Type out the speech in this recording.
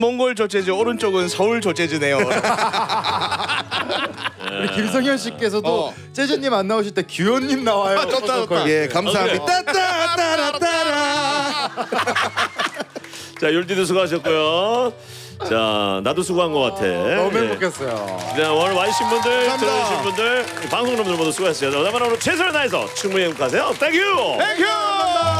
몽골 조재즈, 오른쪽은 서울 조재즈네요. 우리 김성현 씨께서도 재즈님 안 나오실 때 규현님 나와요. 좋다. 예, 감사합니다. 따따따라따라. 자, 율디도 수고하셨고요. 자, 나도 수고한 것 같아. 너무 예. 행복했어요. 네, 오늘 와주신 분들, 감사합니다. 들어주신 분들, 방송 여러분들 모두 수고하셨습니다. 오늘 최선을 다해서 충분히 행복하세요. 땡큐! 땡큐!